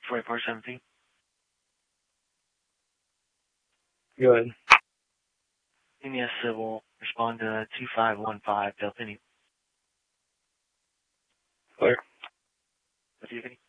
4417. Go ahead. MES Civil, respond to 2515 Delphini. Clear. Delphini.